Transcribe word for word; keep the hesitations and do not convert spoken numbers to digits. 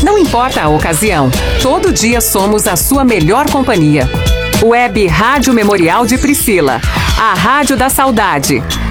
Não importa a ocasião, todo dia somos a sua melhor companhia. Web Rádio Memorial de Priscila, a rádio da saudade.